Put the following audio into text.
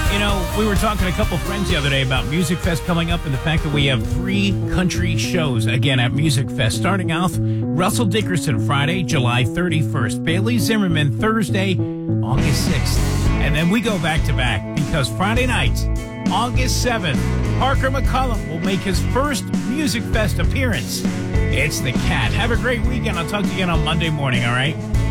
You know, we were talking to a couple friends the other day about Music Fest coming up and the fact that we have 3 country shows again at Music Fest. Starting off, Russell Dickerson Friday, July 31st. Bailey Zimmerman Thursday, August 6th. And then we go back to back because Friday night, August 7th, Parker McCollum will make his first Music Fest appearance. It's the Cat. Have a great weekend. I'll talk to you again on Monday morning, all right?